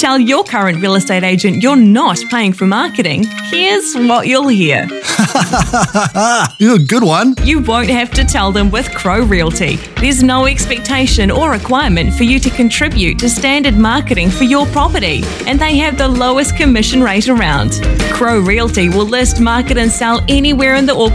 tell your current real estate agent you're not paying for marketing, here's what you'll hear. Good one. You won't have to tell them with Crow Realty. There's no expectation or requirement for you to contribute to standard marketing for your property, and they have the lowest commission rate around. Crow Realty will list, market and sell anywhere in the Auckland